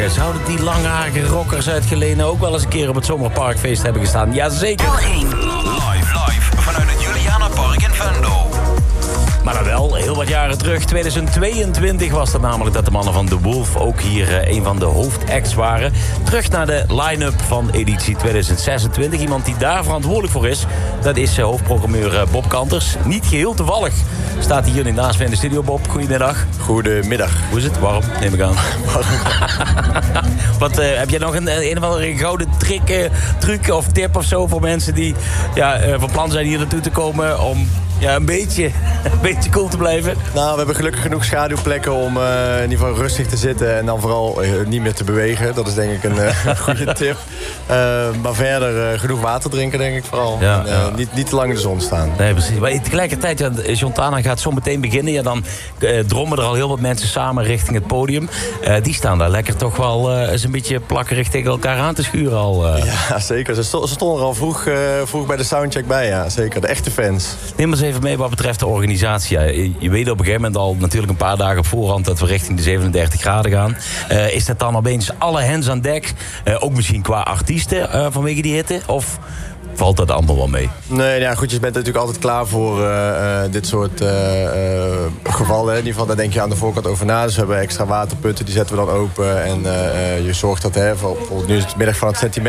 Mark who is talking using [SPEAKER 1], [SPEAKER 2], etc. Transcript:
[SPEAKER 1] Zouden die langharige rockers uit Geleen ook wel eens een keer op het Zomerparkfeest hebben gestaan? Jazeker.
[SPEAKER 2] L1.
[SPEAKER 3] Live vanuit het Julianapark in Venlo.
[SPEAKER 1] Maar dan wel, heel wat jaren terug, 2022 was het namelijk dat de mannen van The Wolf ook hier een van de hoofdacts waren. Terug naar de line-up van editie 2026. Iemand die daar verantwoordelijk voor is, dat is hoofdprogrammeur Bob Kanters. Niet geheel toevallig staat hij hier naast me in de studio. Bob, goedemiddag.
[SPEAKER 4] Goedemiddag.
[SPEAKER 1] Hoe is het? Warm, neem ik aan. Wat, heb jij nog een of andere gouden truc of tip of zo voor mensen die van plan zijn hier naartoe te komen om een beetje cool te blijven?
[SPEAKER 4] Nou, we hebben gelukkig genoeg schaduwplekken om in ieder geval rustig te zitten en dan vooral niet meer te bewegen. Dat is denk ik een goede tip. Maar verder genoeg water drinken, denk ik vooral.
[SPEAKER 1] Ja,
[SPEAKER 4] en, niet te lang in de zon staan.
[SPEAKER 1] Nee, precies. Maar tegelijkertijd, Jontana gaat zo meteen beginnen. Ja, dan drommen er al heel wat mensen samen richting het podium. Die staan daar lekker toch wel eens een beetje plakkerig tegen elkaar aan te schuren al.
[SPEAKER 4] Ja, zeker. Ze stonden er al vroeg bij de soundcheck bij, ja. Zeker. De echte fans.
[SPEAKER 1] Neem eens even mee wat betreft de organisatie. Ja, je weet op een gegeven moment al natuurlijk een paar dagen op voorhand dat we richting de 37 graden gaan. Is dat dan opeens alle hands aan dek? Ook misschien qua artiesten vanwege die hitte? Of valt dat allemaal wel mee?
[SPEAKER 4] Nee, ja, goed, je bent natuurlijk altijd klaar voor dit soort gevallen. In ieder geval, daar denk je aan de voorkant over na. Dus we hebben extra waterputten, die zetten we dan open. En je zorgt dat, bijvoorbeeld nu is het middag van het sentiment.